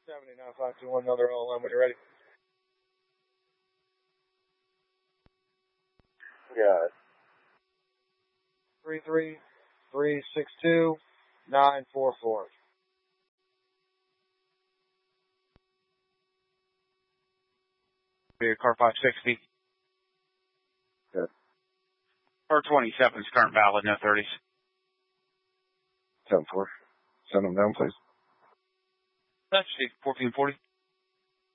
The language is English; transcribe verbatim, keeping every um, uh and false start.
seventy-nine five two one, another all line when you're ready. Yeah. Three three three six two nine four four. Car five sixty. Good. Car twenty-seven is current valid, no thirties. ten four. Send them down, please. That's fourteen forty.